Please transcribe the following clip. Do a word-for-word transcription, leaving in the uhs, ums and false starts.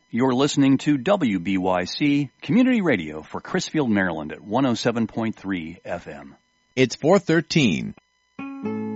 You're listening to W B Y C Community Radio for Crisfield, Maryland at one oh seven point three F M. It's four thirteen.